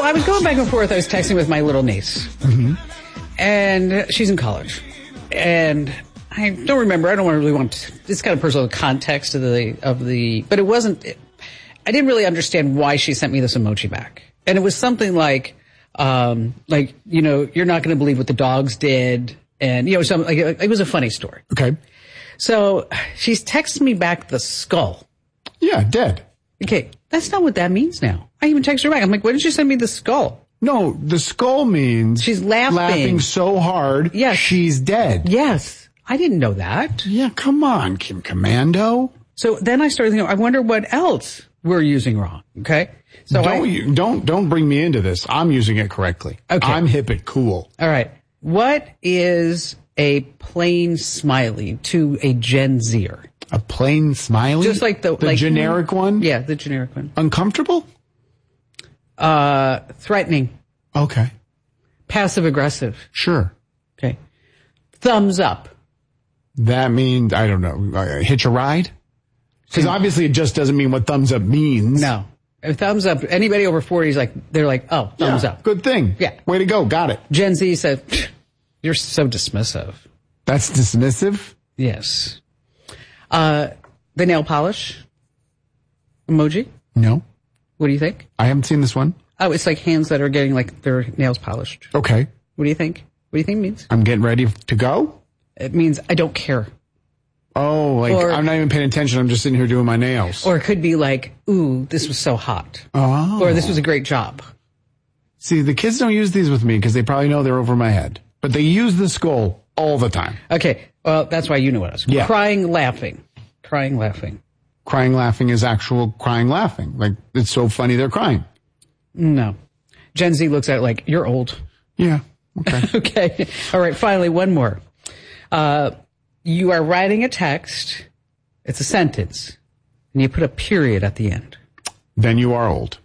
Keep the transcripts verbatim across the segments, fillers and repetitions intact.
I was going back and forth. I was texting with my little niece. Mm-hmm. And she's in college. And I don't remember. I don't really want to, it's kind of personal context of the, of the, but it wasn't, it, I didn't really understand why she sent me this emoji back. And it was something like, um, like, you know, you're not going to believe what the dogs did. And, you know, something like, it was a funny story. Okay. So she's texting me back the skull. Yeah, dead. Okay. That's not what that means now. I even texted her back. I'm like, why did you send me the skull? No, the skull means she's laughing. Laughing so hard, yes. She's dead. Yes. I didn't know that. Yeah, come on, Kim Komando. So then I started thinking, I wonder what else we're using wrong. Okay. So don't, I, you, don't, don't bring me into this. I'm using it correctly. Okay. I'm hip and cool. All right. What is a plain smiley to a Gen Zer? A plain smiley? Just like the, the like, generic one? Yeah, the generic one. Uncomfortable? Uh, threatening. Okay. Passive aggressive. Sure. Okay. Thumbs up. That means, I don't know, uh, hitch a ride? Because obviously it just doesn't mean what thumbs up means. No. A thumbs up, anybody over forty is like, they're like, oh, thumbs yeah, up. Good thing. Yeah. Way to go. Got it. Gen Z said, you're so dismissive. That's dismissive? Yes. Uh, the nail polish emoji. No. What do you think? I haven't seen this one. Oh, it's like hands that are getting like their nails polished. Okay. What do you think? What do you think it means? I'm getting ready to go? It means I don't care. Oh, like or, I'm not even paying attention. I'm just sitting here doing my nails. Or it could be like, ooh, this was so hot. Oh. Or this was a great job. See, the kids don't use these with me because they probably know they're over my head. But they use the skull all the time. Okay. Well, that's why you know what I was. Yeah. Crying, laughing. Crying, laughing. Crying, laughing is actual crying, laughing. Like, it's so funny they're crying. No. Gen Z looks at it like, you're old. Yeah. Okay. Okay. All right. Finally, one more. Uh, you are writing a text. It's a sentence. And you put a period at the end. Then you are old.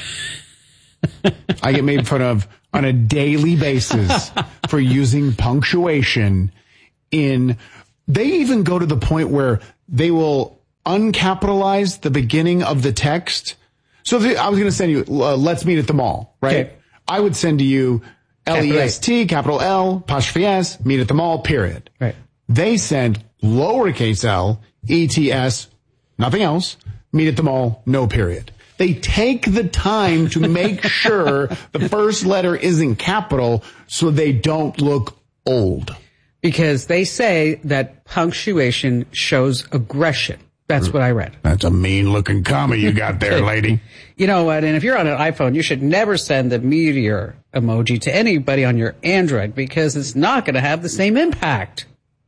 I get made fun of on a daily basis for using punctuation in, they even go to the point where they will uncapitalize the beginning of the text. So if I was going to send you, uh, let's meet at the mall, right? Okay. I would send to you L E S T, capital L, apostrophe S, meet at the mall, period. Right. They send lowercase l, E T S, nothing else, meet at the mall, no period. They take the time to make sure the first letter isn't capital so they don't look old. Because they say that punctuation shows aggression. That's what I read. That's a mean-looking comma you got there, lady. You know what? And if you're on an iPhone, you should never send the meteor emoji to anybody on your Android because it's not going to have the same impact.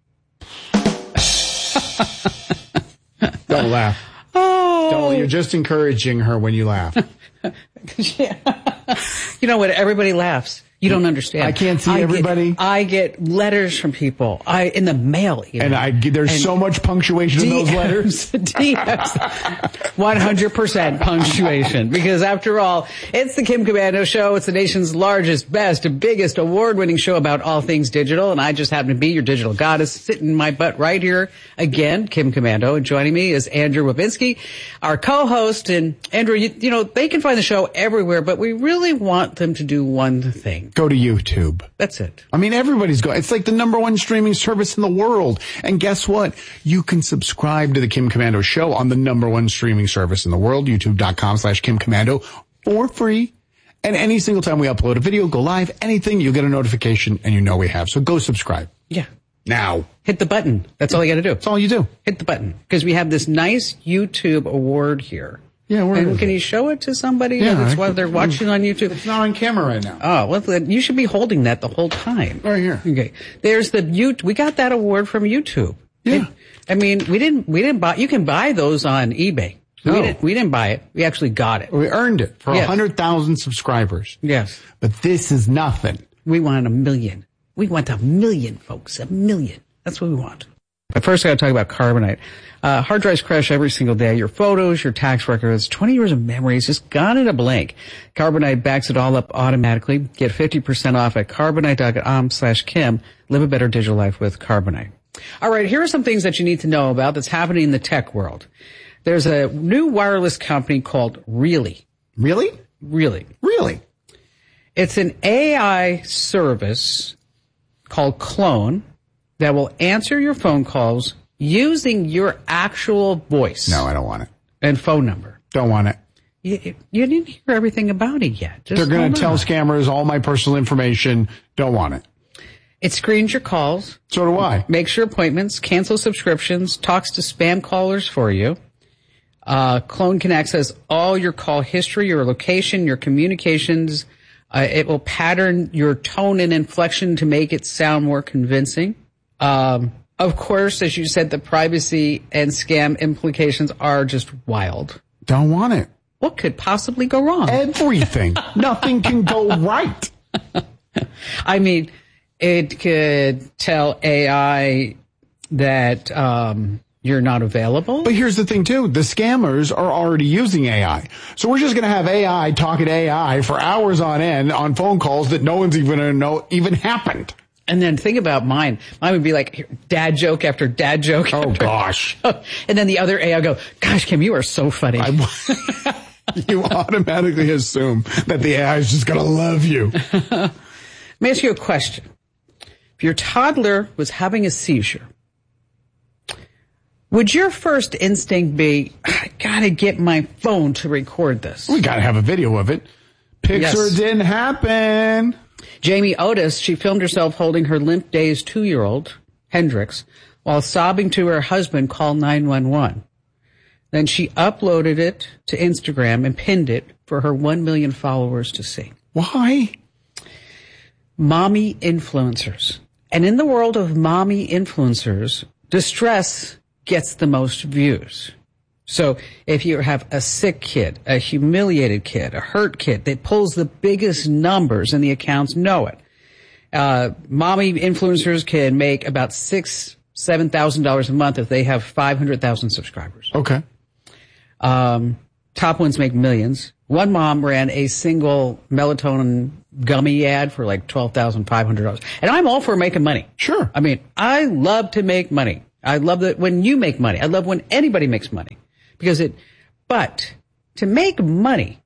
Don't laugh. Oh. Don't, you're just encouraging her when you laugh. Yeah. You know what? Everybody laughs. You don't understand. I can't see I everybody. Get, I get letters from people. I in the mail. You know, and I there's and so much punctuation D Ms, in those letters. D Ms, one hundred percent punctuation. Because after all, it's the Kim Komando Show. It's the nation's largest, best, and biggest award-winning show about all things digital. And I just happen to be your digital goddess, sitting in my butt right here again, Kim Komando. And joining me is Andrew Wawinski, our co-host. And Andrew, you, you know, they can find the show everywhere, but we really want them to do one thing. Go to YouTube. That's it. I mean, everybody's going. It's like the number one streaming service in the world. And guess what? You can subscribe to the Kim Komando Show on the number one streaming service in the world, youtube.com slash Kim Komando, for free. And any single time we upload a video, go live, anything, you'll get a notification, and you know we have. So go subscribe. Yeah. Now. Hit the button. That's all you got to do. That's all you do. Hit the button. Because we have this nice YouTube award here. Yeah, where and is can it? you show it to somebody yeah, that's while they're watching on YouTube? It's not on camera right now. Oh, well, then you should be holding that the whole time. Right here. Okay. There's the you. We got that award from YouTube. Yeah. It, I mean, we didn't. We didn't buy. You can buy those on eBay. No. We didn't. We didn't buy it. We actually got it. We earned it for a yes. hundred thousand subscribers. Yes. But this is nothing. We want a million. We want a million, folks. A million. That's what we want. But first, I got to talk about Carbonite. Uh, hard drives crash every single day. Your photos, your tax records, twenty years of memories, just gone in a blink. Carbonite backs it all up automatically. Get fifty percent off at carbonite.com slash Kim. Live a better digital life with Carbonite. All right, here are some things that you need to know about that's happening in the tech world. There's a new wireless company called Really. Really? Really. Really? It's an A I service called Clone that will answer your phone calls using your actual voice. No, I don't want it. And phone number. Don't want it. You, you didn't hear everything about it yet. Just They're going to tell on. scammers all my personal information. Don't want it. It screens your calls. So do I. Makes your appointments, cancels subscriptions, talks to spam callers for you. Uh, Clone can access all your call history, your location, your communications. Uh, it will pattern your tone and inflection to make it sound more convincing. Um, of course, as you said, the privacy and scam implications are just wild. Don't want it. What could possibly go wrong? Everything. Nothing can go right. I mean, it could tell A I that um, you're not available. But here's the thing, too. The scammers are already using A I. So we're just going to have A I talking to A I for hours on end on phone calls that no one's even going to know even happened. And then think about mine. Mine would be like dad joke after dad joke. Oh, after, gosh. And then the other A I go, gosh, Kim, you are so funny. I, you automatically assume that the A I is just going to love you. Let me ask you a question. If your toddler was having a seizure, would your first instinct be, I gotta get my phone to record this? We got to have a video of it. Pixar Yes. didn't happen. Jamie Otis, she filmed herself holding her limp, dazed two-year-old, Hendrix, while sobbing to her husband, call nine one one. Then she uploaded it to Instagram and pinned it for her one million followers to see. Why? Mommy influencers. And in the world of mommy influencers, distress gets the most views. So if you have a sick kid, a humiliated kid, a hurt kid that pulls the biggest numbers and the accounts know it, uh, mommy influencers can make about six, seven thousand dollars a month if they have five hundred thousand subscribers. Okay. Um, top ones make millions. One mom ran a single melatonin gummy ad for like twelve thousand five hundred dollars. And I'm all for making money. Sure. I mean, I love to make money. I love that when you make money. I love when anybody makes money because it, but to make money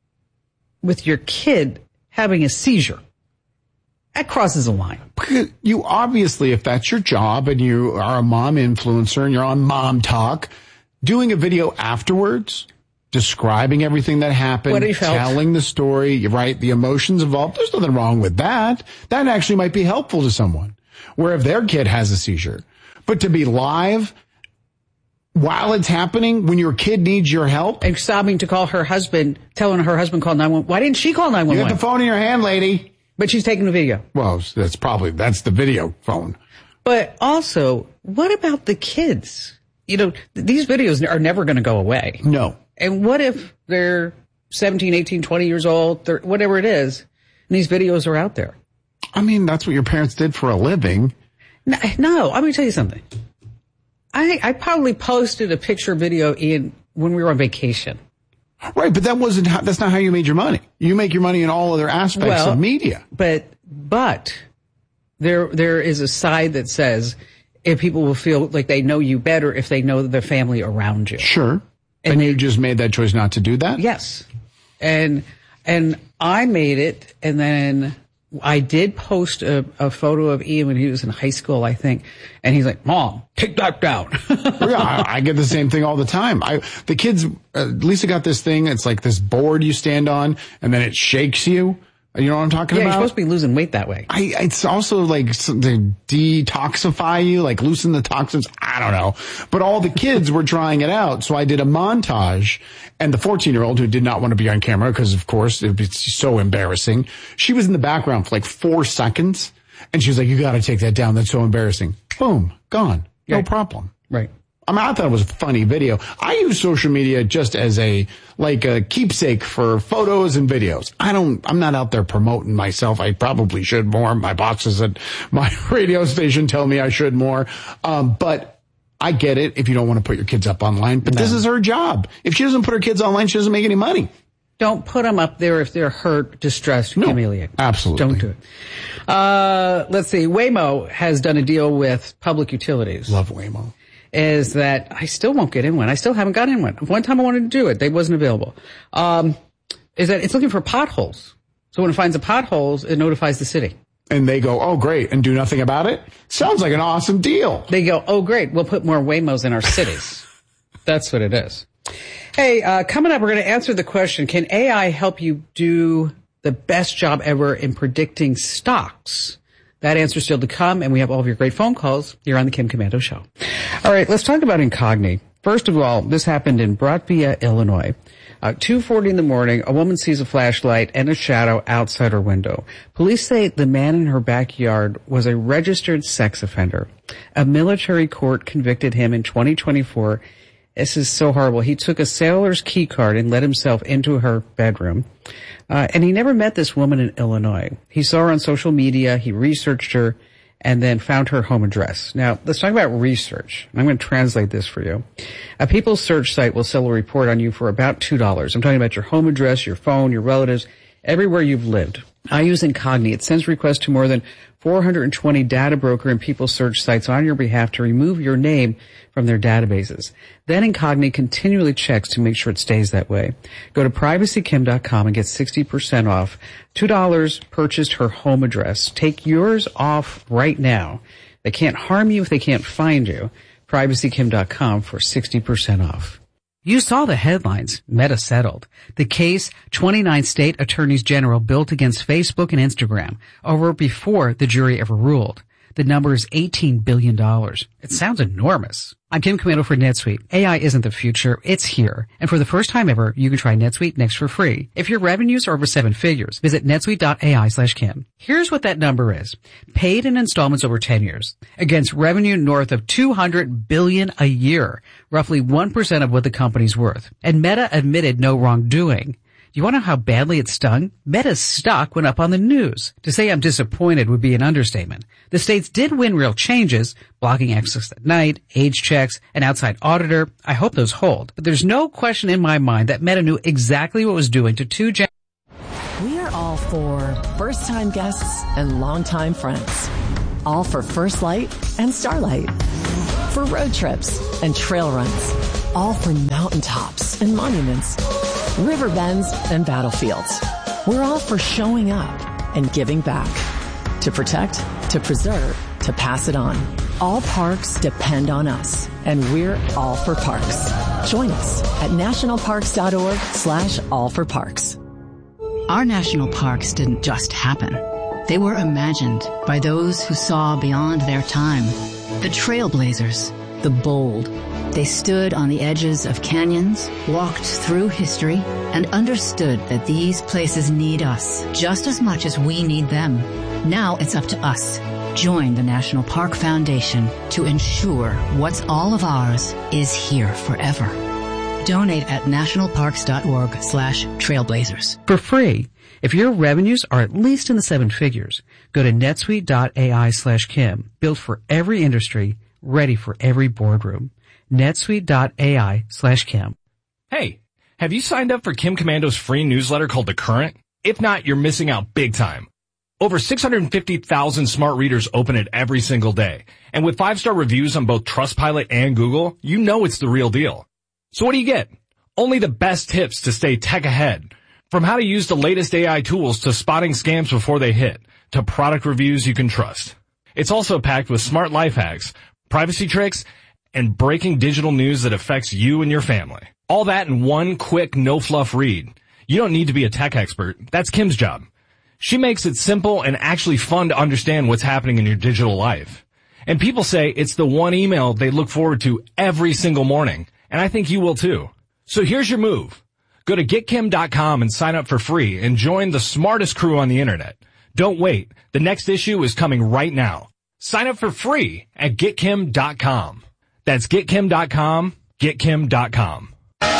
with your kid having a seizure, that crosses a line. You obviously, if that's your job and you are a mom influencer and you're on Mom Talk, doing a video afterwards, describing everything that happened, What he felt. telling the story, right? The emotions involved. There's nothing wrong with that. That actually might be helpful to someone. Where if their kid has a seizure, but to be live while it's happening, when your kid needs your help, And sobbing to call her husband, telling her husband call nine one one. Why didn't she call nine one you one? have the phone in your hand, lady. But she's taking the video. Well, that's probably, that's the video phone. But also, what about the kids? You know, th- these videos are never going to go away. No. And what if they're seventeen, eighteen, twenty years old, thirty, whatever it is, and these videos are out there? I mean, that's what your parents did for a living. No, no I'm going to tell you something. I, I probably posted a picture video in when we were on vacation. Right, but that wasn't how, that's not how you made your money. You make your money in all other aspects Well, of media. But, but there, there is a side that says if people will feel like they know you better if they know the family around you. Sure. And, and you just made that choice not to do that? Yes. And, and I made it, and then I did post a, a photo of Ian when he was in high school, I think. And he's like, Mom, take that down. Yeah, I, I get the same thing all the time. I, the kids, uh, Lisa got this thing. It's like this board you stand on and then it shakes you. You know what I'm talking Yeah, about? you're supposed to be losing weight that way. I, it's also like some- to detoxify you, like loosen the toxins. I don't know. But all the kids were trying it out. So I did a montage, and the fourteen year old who did not want to be on camera because of course it would be so embarrassing. She was in the background for like four seconds and she was like, you got to take that down. That's so embarrassing. Boom. Gone. No Right. problem. Right. I mean, I thought it was a funny video. I use social media just as a, like a keepsake for photos and videos. I don't, I'm not out there promoting myself. I probably should more. My bosses at my radio station tell me I should more. Um, but I get it if you don't want to put your kids up online, but No. this is her job. If she doesn't put her kids online, she doesn't make any money. Don't put them up there if they're hurt, distressed, No, humiliated. absolutely. Don't do it. Uh, let's see. Waymo has done a deal with public utilities. Love Waymo. Is that I still won't get in one. I still haven't got in one. One time I wanted to do it. They wasn't available. Um, is that it's looking for potholes. So when it finds the potholes, it notifies the city. And they go, oh, great, and do nothing about it? Sounds like an awesome deal. They go, oh, great, we'll put more Waymos in our cities. That's what it is. Hey, uh, coming up, we're going to answer the question, can A I help you do the best job ever in predicting stocks? That answer's still to come, and we have all of your great phone calls here on the Kim Komando Show. All right, let's talk about Incogni. First of all, this happened in Brotvia, Illinois. Uh, two forty in the morning, a woman sees a flashlight and a shadow outside her window. Police say the man in her backyard was a registered sex offender. A military court convicted him in twenty twenty-four. This is so horrible. He took a sailor's key card and let himself into her bedroom. Uh, and he never met this woman in Illinois. He saw her on social media. He researched her and then found her home address. Now, let's talk about research. I'm going to translate this for you. A People's Search site will sell a report on you for about two dollars. I'm talking about your home address, your phone, your relatives, everywhere you've lived. I use Incogni. It sends requests to more than four hundred twenty data broker and People's Search sites on your behalf to remove your name from their databases. Then Incogni continually checks to make sure it stays that way. Go to privacy kim dot com and get sixty percent off. two dollars purchased her home address. Take yours off right now. They can't harm you if they can't find you. privacy kim dot com for sixty percent off. You saw the headlines. Meta settled. The case twenty-nine state attorneys general built against Facebook and Instagram over before the jury ever ruled. The number is eighteen billion dollars. It sounds enormous. I'm Kim Komando for NetSuite. A I isn't the future. It's here. And for the first time ever, you can try NetSuite Next for free. If your revenues are over seven figures, visit netsuite.ai slash Kim. Here's what that number is. Paid in installments over ten years against revenue north of two hundred billion dollars a year, roughly one percent of what the company's worth. And Meta admitted no wrongdoing. You want to know how badly it stung? Meta's stock went up on the news. To say I'm disappointed would be an understatement. The states did win real changes, blocking access at night, age checks, an outside auditor. I hope those hold. But there's no question in my mind that Meta knew exactly what it was doing to two gen- We are all for first-time guests and longtime friends. All for First Light and Starlight. For road trips and trail runs. All for mountaintops and monuments. River bends and battlefields. We're all for showing up and giving back. To protect, to preserve, to pass it on. All parks depend on us, and we're all for parks. Join us at nationalparks.org slash all for parks. Our national parks didn't just happen. They were imagined by those who saw beyond their time. The trailblazers, the bold. They stood on the edges of canyons, walked through history, and understood that these places need us just as much as we need them. Now it's up to us. Join the National Park Foundation to ensure what's all of ours is here forever. Donate at nationalparks.org slash trailblazers. For free. If your revenues are at least in the seven figures, go to netsuite.ai slash Kim. Built for every industry, ready for every boardroom. netsuite.ai slash Kim. Hey, have you signed up for Kim Komando's free newsletter called The Current? If not, you're missing out big time. Over six hundred fifty thousand smart readers open it every single day. And with five-star reviews on both Trustpilot and Google, you know it's the real deal. So what do you get? Only the best tips to stay tech ahead. From how to use the latest A I tools to spotting scams before they hit, to product reviews you can trust. It's also packed with smart life hacks, privacy tricks, and breaking digital news that affects you and your family. All that in one quick, no-fluff read. You don't need to be a tech expert. That's Kim's job. She makes it simple and actually fun to understand what's happening in your digital life. And people say it's the one email they look forward to every single morning. And I think you will too. So here's your move. Go to get kim dot com and sign up for free and join the smartest crew on the internet. Don't wait. The next issue is coming right now. Sign up for free at get kim dot com. That's get kim dot com, get kim dot com.